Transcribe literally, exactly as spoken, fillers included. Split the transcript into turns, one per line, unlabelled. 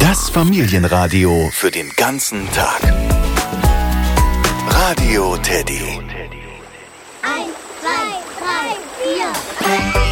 Das Familienradio für den ganzen Tag. Radio Teddy.
Eins, zwei, drei, vier.